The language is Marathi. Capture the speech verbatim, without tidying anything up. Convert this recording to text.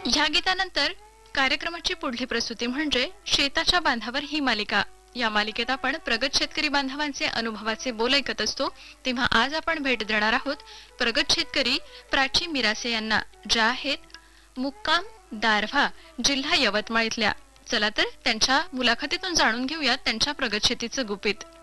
ह्या गीतानंतर कार्यक्रमाची पुढली प्रस्तुती म्हणजे शेताच्या बांधावर ही मालिका. या मालिकेत आपण प्रगत शेतकरी बांधवांचे अनुभवाचे बोल ऐकत असतो. तेव्हा आज आपण भेट देणार आहोत प्रगत शेतकरी प्राची मिरासे यांना, ज्या आहेत मुक्काम दारव्हा, जिल्हा यवतमाळ इथल्या. चला तर त्यांच्या मुलाखतीतून जाणून घेऊया त्यांच्या प्रगत शेतीचं गुपित.